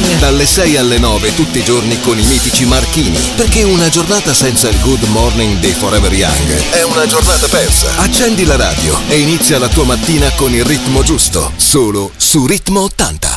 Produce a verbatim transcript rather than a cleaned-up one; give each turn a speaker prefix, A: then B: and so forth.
A: Young.
B: Dalle sei alle nove tutti i giorni con i mitici Marchini. Perché una giornata senza il Good Morning dei Forever Young è una giornata persa. Accendi la radio e inizia la tua mattina con il ritmo giusto. Solo su Ritmo ottanta.